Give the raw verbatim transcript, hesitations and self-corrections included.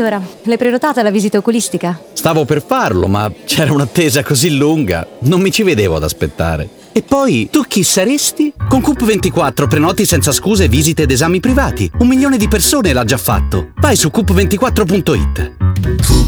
Allora, l'hai prenotata la visita oculistica? Stavo per farlo, ma c'era un'attesa così lunga, non mi ci vedevo ad aspettare. E poi, tu chi saresti? Con Coop ventiquattro prenoti senza scuse visite ed esami privati. Un milione di persone l'ha già fatto. Vai su coop ventiquattro punto it.